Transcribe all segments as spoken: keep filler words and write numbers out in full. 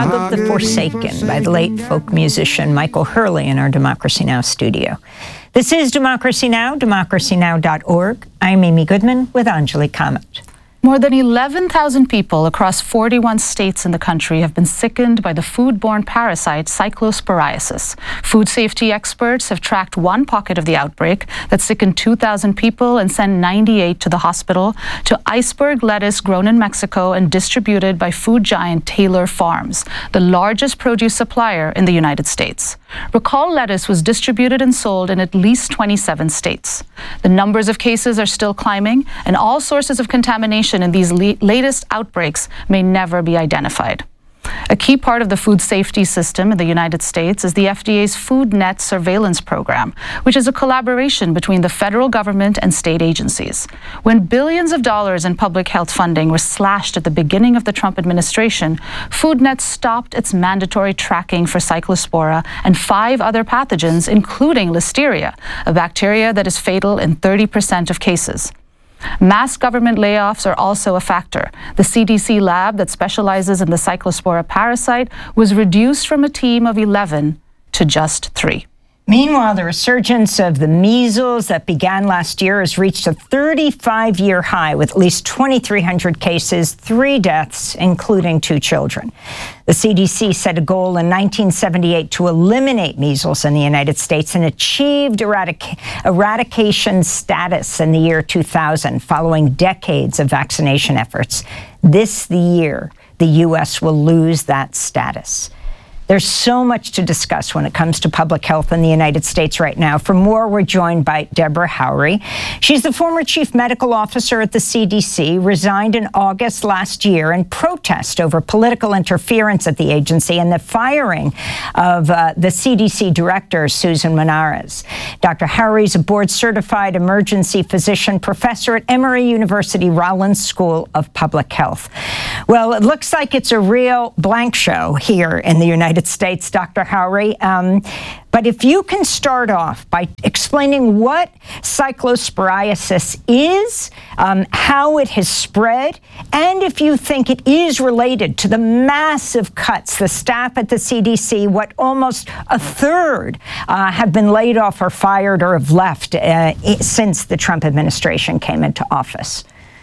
Love of the Forsaken by the late folk musician Michael Hurley in our Democracy Now! Studio. This is Democracy Now!, democracy now dot org. I'm Amy Goodman with Anjali Kamat. More than eleven thousand people across forty-one states in the country have been sickened by the foodborne parasite cyclosporiasis. Food safety experts have tracked one pocket of the outbreak that sickened two thousand people and sent ninety-eight to the hospital, to iceberg lettuce grown in Mexico and distributed by food giant Taylor Farms, the largest produce supplier in the United States. Recall lettuce was distributed and sold in at least twenty-seven states. The numbers of cases are still climbing, and all sources of contamination in these le- latest outbreaks may never be identified. A key part of the food safety system in the United States is the F D A's FoodNet surveillance program, which is a collaboration between the federal government and state agencies. When billions of dollars in public health funding were slashed at the beginning of the Trump administration, FoodNet stopped its mandatory tracking for Cyclospora and five other pathogens, including Listeria, a bacteria that is fatal in thirty percent of cases. Mass government layoffs are also a factor. The C D C lab that specializes in the Cyclospora parasite was reduced from a team of eleven to just three. Meanwhile, the resurgence of the measles that began last year has reached a thirty-five-year high with at least twenty-three hundred cases, three deaths, including two children. The C D C set a goal in nineteen seventy-eight to eliminate measles in the United States and achieved eradic- eradication status in the year two thousand, following decades of vaccination efforts. This the year the U S will lose that status. There's so much to discuss when it comes to public health in the United States right now. For more, we're joined by Deborah Howry. She's the former chief medical officer at the C D C, resigned in August last year in protest over political interference at the agency and the firing of uh, the C D C director, Susan Menares. Doctor Howry is a board-certified emergency physician, professor at Emory University Rollins School of Public Health. Well, it looks like it's a real blank show here in the United States, Doctor Howry. Um, but if you can start off by explaining what cyclosporiasis is, um, how it has spread, and if you think it is related to the massive cuts, the staff at the C D C, what almost a third uh, have been laid off or fired or have left uh, since the Trump administration came into office.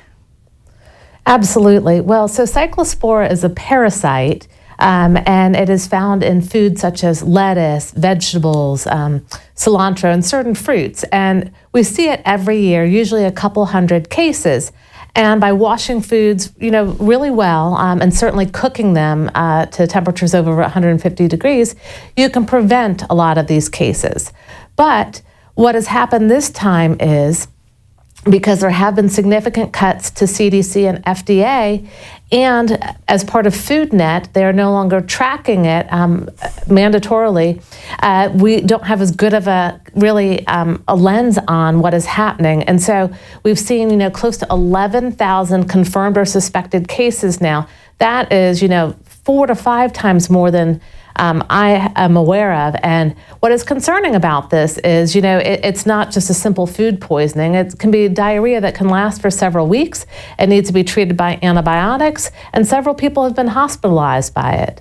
Absolutely. Well, so cyclospora is a parasite. Um, and it is found in foods such as lettuce, vegetables, um, cilantro, and certain fruits. And we see it every year, usually a couple hundred cases. And by washing foods, you know, really well, um, and certainly cooking them uh, to temperatures over one hundred fifty degrees, you can prevent a lot of these cases. But what has happened this time is, because there have been significant cuts to C D C and F D A, and as part of FoodNet, they are no longer tracking it um, mandatorily. Uh, we don't have as good of a really um, a lens on what is happening, and so we've seen you know close to eleven thousand confirmed or suspected cases now. That is you know four to five times more than Um, I am aware of. And what is concerning about this is, you know, it, it's not just a simple food poisoning. It can be diarrhea that can last for several weeks. It needs to be treated by antibiotics, and several people have been hospitalized by it.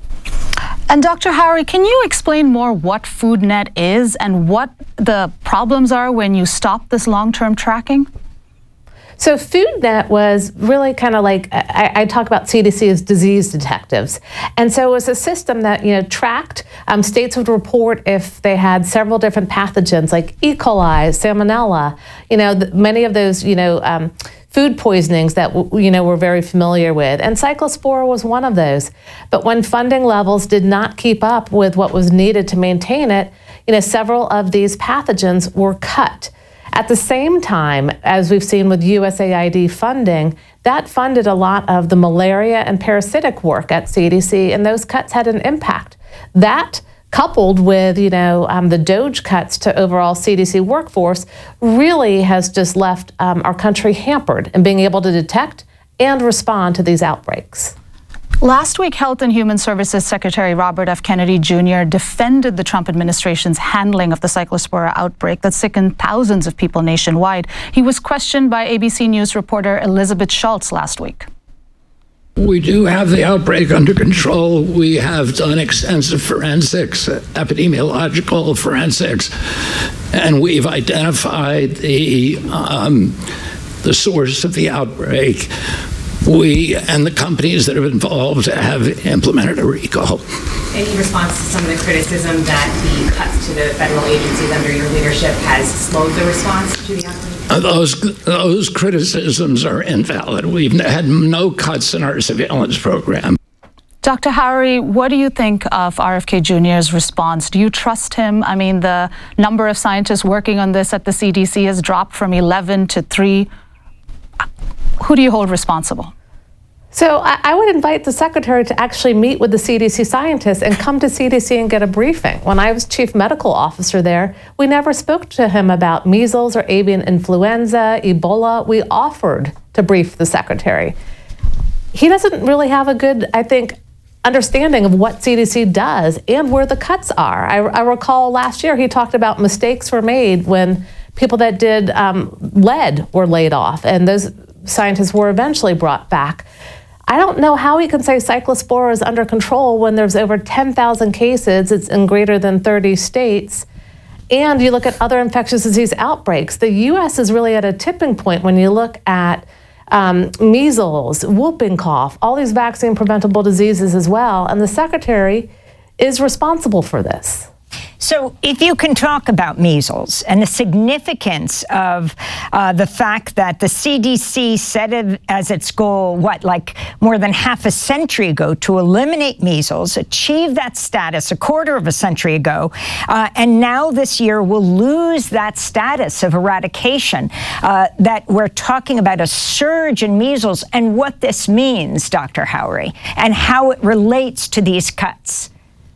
And Doctor Howry, can you explain more what FoodNet is and what the problems are when you stop this long-term tracking? So FoodNet was really kind of like, I, I talk about C D C as disease detectives. And so it was a system that, you know, tracked, um, states would report if they had several different pathogens like E. coli, Salmonella, you know, the, many of those, you know, um, food poisonings that, you know, we're very familiar with. And Cyclospora was one of those. But when funding levels did not keep up with what was needed to maintain it, you know, several of these pathogens were cut. At the same time, as we've seen with U S A I D funding, that funded a lot of the malaria and parasitic work at C D C, and those cuts had an impact. That, coupled with, you know, um, the DOGE cuts to overall C D C workforce, really has just left um, our country hampered in being able to detect and respond to these outbreaks. Last week, Health and Human Services Secretary Robert F. Kennedy Junior defended the Trump administration's handling of the Cyclospora outbreak that sickened thousands of people nationwide. He was questioned by A B C News reporter Elizabeth Schultz last week. We do have the outbreak under control. We have done extensive forensics, epidemiological forensics, and we've identified the um, the source of the outbreak. We and the companies that are involved have implemented a recall. Any response to some of the criticism that the cuts to the federal agencies under your leadership has slowed the response to the outbreak? Uh, those those criticisms are invalid. We've had no cuts in our surveillance program. Doctor Howery, what do you think of R F K Junior's response? Do you trust him? I mean, the number of scientists working on this at the C D C has dropped from eleven to three. Who do you hold responsible? So I, I would invite the secretary to actually meet with the C D C scientists and come to C D C and get a briefing. When I was chief medical officer there, we never spoke to him about measles or avian influenza, Ebola. We offered to brief the secretary. He doesn't really have a good, I think, understanding of what C D C does and where the cuts are. I, I recall last year he talked about mistakes were made when people that did um, lead were laid off, and those scientists were eventually brought back. I don't know how he can say cyclospora is under control when there's over ten thousand cases, it's in greater than thirty states, and you look at other infectious disease outbreaks. The U S is really at a tipping point when you look at um, measles, whooping cough, all these vaccine preventable diseases as well, and the secretary is responsible for this. So if you can talk about measles and the significance of uh, the fact that the C D C set it as its goal, what, like more than half a century ago to eliminate measles, achieve that status a quarter of a century ago, uh, and now this year will lose that status of eradication, uh, that we're talking about a surge in measles and what this means, Doctor Howery, and how it relates to these cuts.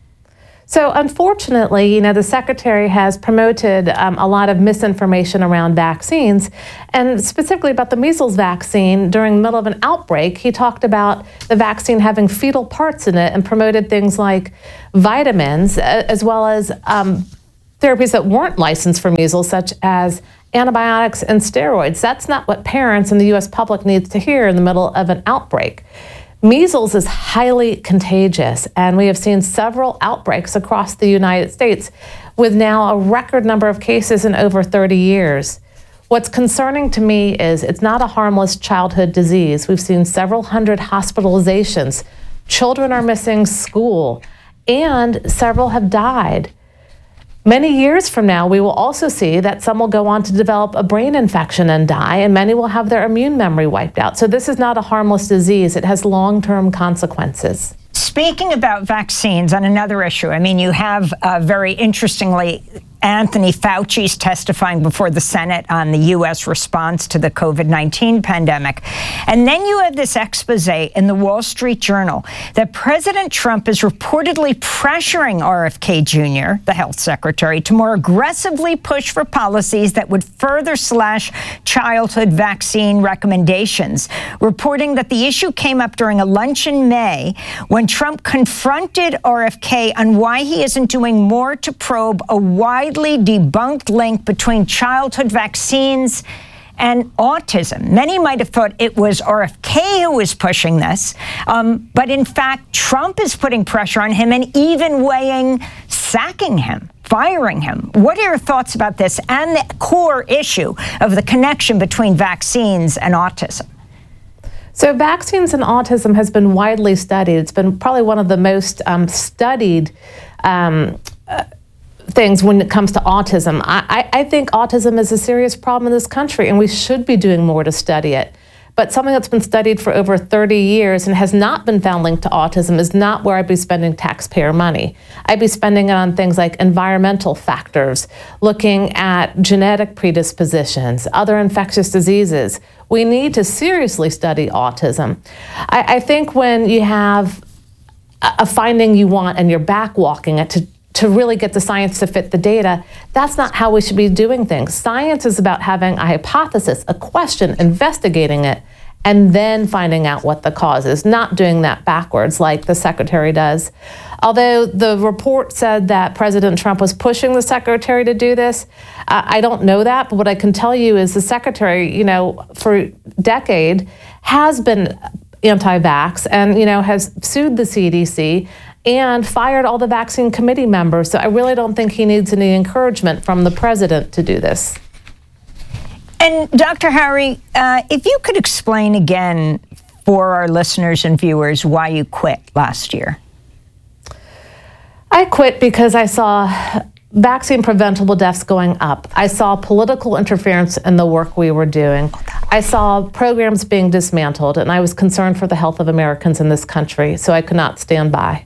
So unfortunately, you know, the secretary has promoted um, a lot of misinformation around vaccines, and specifically about the measles vaccine. During the middle of an outbreak, he talked about the vaccine having fetal parts in it and promoted things like vitamins, as well as um, therapies that weren't licensed for measles, such as antibiotics and steroids. That's not what parents and the U S public needs to hear in the middle of an outbreak. Measles is highly contagious, and we have seen several outbreaks across the United States with now a record number of cases in over thirty years. What's concerning to me is it's not a harmless childhood disease. We've seen several hundred hospitalizations. Children are missing school, and several have died. Many years from now, we will also see that some will go on to develop a brain infection and die, and many will have their immune memory wiped out. So this is not a harmless disease. It has long-term consequences. Speaking about vaccines, on another issue, I mean, you have uh, very interestingly, Anthony Fauci's testifying before the Senate on the U S response to the COVID nineteen pandemic. And then you have this expose in the Wall Street Journal that President Trump is reportedly pressuring R F K Junior, the health secretary, to more aggressively push for policies that would further slash childhood vaccine recommendations, reporting that the issue came up during a lunch in May when Trump confronted R F K on why he isn't doing more to probe a widely debunked link between childhood vaccines and autism. Many might have thought it was R F K who was pushing this, um, but in fact, Trump is putting pressure on him and even weighing sacking him, firing him. What are your thoughts about this and the core issue of the connection between vaccines and autism? So vaccines and autism has been widely studied. It's been probably one of the most um, studied um, uh, things when it comes to autism. I, I think autism is a serious problem in this country, and we should be doing more to study it. But something that's been studied for over thirty years and has not been found linked to autism is not where I'd be spending taxpayer money. I'd be spending it on things like environmental factors, looking at genetic predispositions, other infectious diseases. We need to seriously study autism. I, I think when you have a finding you want and you're backwalking it to to really get the science to fit the data, that's not how we should be doing things. Science is about having a hypothesis, a question, investigating it, and then finding out what the cause is, not doing that backwards like the secretary does. Although the report said that President Trump was pushing the secretary to do this, uh, I don't know that, but what I can tell you is the secretary, you know, for a decade has been anti-vax and, you know, has sued the C D C and fired all the vaccine committee members. So I really don't think he needs any encouragement from the president to do this. And Doctor Howery, uh, if you could explain again for our listeners and viewers why you quit last year. I quit because I saw vaccine preventable deaths going up. I saw political interference in the work we were doing. I saw programs being dismantled, and I was concerned for the health of Americans in this country, so I could not stand by.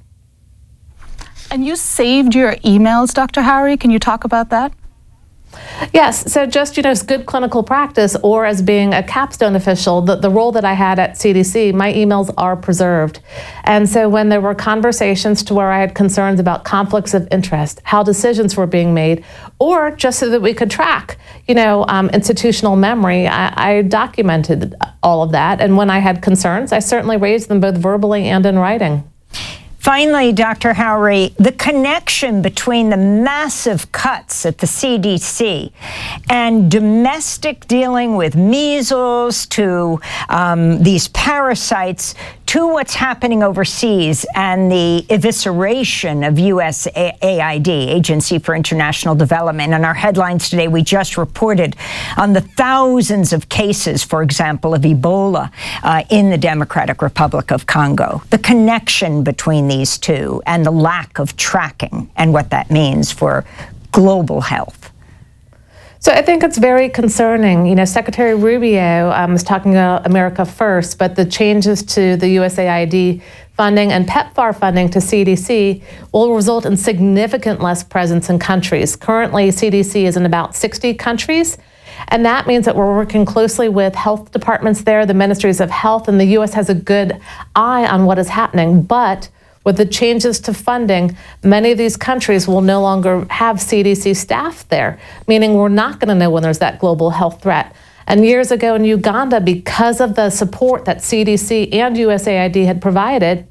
And you saved your emails, Doctor Howery. Can you talk about that? Yes, so just, you know, as good clinical practice or as being a capstone official, the, the role that I had at C D C, my emails are preserved. And so when there were conversations to where I had concerns about conflicts of interest, how decisions were being made, or just so that we could track, you know, um, institutional memory, I, I documented all of that. And when I had concerns, I certainly raised them both verbally and in writing. Finally, Doctor Howery, the connection between the massive cuts at the C D C and domestic dealing with measles to um, these parasites to what's happening overseas and the evisceration of U S A I D, Agency for International Development. In our headlines today, we just reported on the thousands of cases, for example, of Ebola uh, in the Democratic Republic of Congo. The connection between these two and the lack of tracking and what that means for global health. So I think it's very concerning. You know, Secretary Rubio um, was talking about America First, but the changes to the U S A I D funding and PEPFAR funding to C D C will result in significant less presence in countries. Currently, C D C is in about sixty countries, and that means that we're working closely with health departments there, the ministries of health, and the U S has a good eye on what is happening. But with the changes to funding, many of these countries will no longer have C D C staff there, meaning we're not going to know when there's that global health threat. And years ago in Uganda, because of the support that C D C and U S A I D had provided,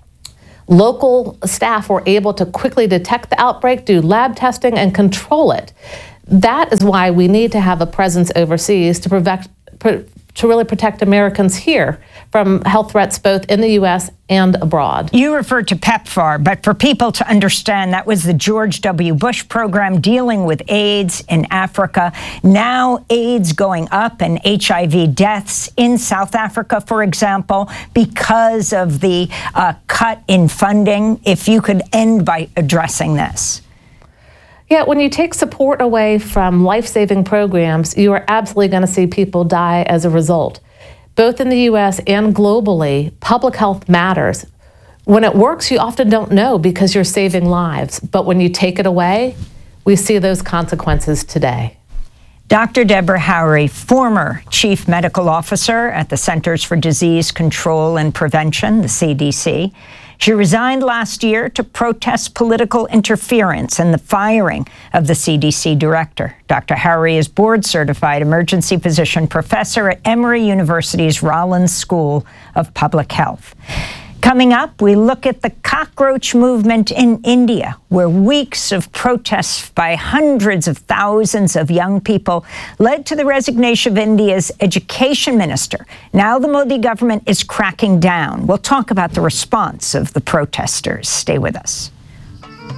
local staff were able to quickly detect the outbreak, do lab testing, and control it. That is why we need to have a presence overseas to protect, to really protect Americans here from health threats both in the U S and abroad. You referred to PEPFAR, but for people to understand, that was the George W. Bush program dealing with AIDS in Africa. Now AIDS going up and H I V deaths in South Africa, for example, because of the uh, cut in funding. If you could end by addressing this. Yeah, when you take support away from life-saving programs, you are absolutely going to see people die as a result. Both in the U S and globally, public health matters. When it works, you often don't know because you're saving lives. But when you take it away, we see those consequences today. Doctor Deborah Howery, former Chief Medical Officer at the Centers for Disease Control and Prevention, the C D C. She resigned last year to protest political interference and the firing of the C D C director. Doctor Howery is board-certified emergency physician professor at Emory University's Rollins School of Public Health. Coming up, we look at the cockroach movement in India, where weeks of protests by hundreds of thousands of young people led to the resignation of India's education minister. Now the Modi government is cracking down. We'll talk about the response of the protesters. Stay with us.